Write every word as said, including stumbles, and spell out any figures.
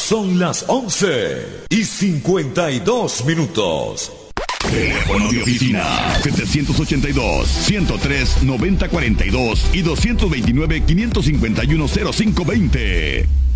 Son las once y cincuenta y dos minutos. Teléfono de oficina setecientos ochenta y dos, ciento tres, noventa cuarenta y dos y doscientos veintinueve, quinientos cincuenta y uno, cero cinco veinte.